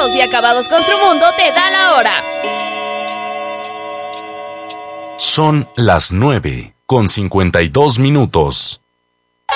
Caos y Acabados Construmundo te da la hora. Son las 9:52.